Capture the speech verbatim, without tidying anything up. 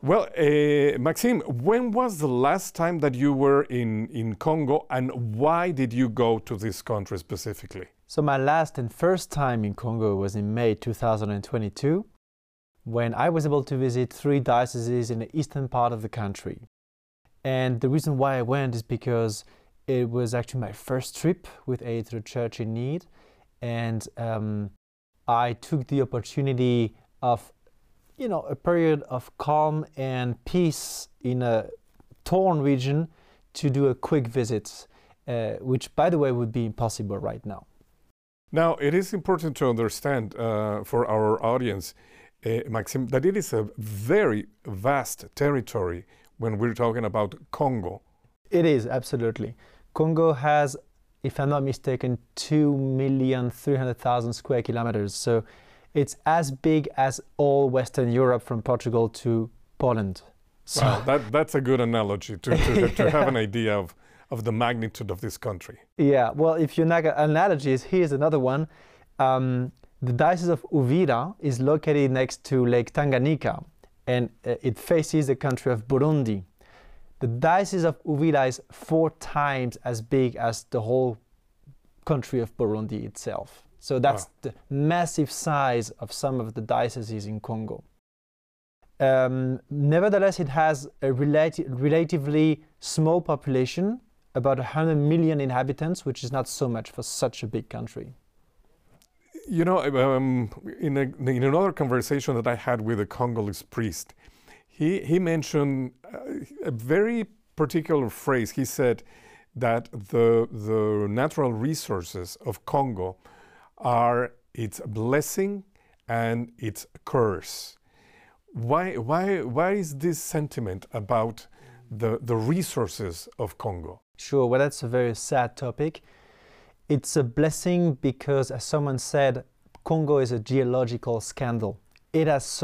Well, uh, Maxime, when was the last time that you were in, in Congo, and why did you go to this country specifically? So my last and first time in Congo was in May two thousand twenty-two, when I was able to visit three dioceses in the eastern part of the country. And the reason why I went is because it was actually my first trip with Aid to the Church in Need, and um, I took the opportunity of you know, a period of calm and peace in a torn region to do a quick visit, uh, which, by the way, would be impossible right now. Now, it is important to understand uh, for our audience, uh, Maxime, that it is a very vast territory when we're talking about Congo. It is, absolutely. Congo has, if I'm not mistaken, two million three hundred thousand square kilometers. So it's as big as all Western Europe from Portugal to Poland. So wow, that, that's a good analogy to, to, yeah. to have an idea of, of the magnitude of this country. Yeah, well, if you like analogies, here's another one. Um, the Diocese of Uvira is located next to Lake Tanganyika, and uh, it faces the country of Burundi. The Diocese of Uvira is four times as big as the whole country of Burundi itself. So that's wow. the massive size of some of the dioceses in Congo. Um, nevertheless, it has a relati relatively small population, about one hundred million inhabitants, which is not so much for such a big country. You know, um, in, a, in another conversation that I had with a Congolese priest, he, he mentioned a very particular phrase. He said that the, the natural resources of Congo are its blessing and its curse. Why, why, why is this sentiment about the, the resources of Congo? Sure, well, that's a very sad topic. It's a blessing because, as someone said, Congo is a geological scandal. It has so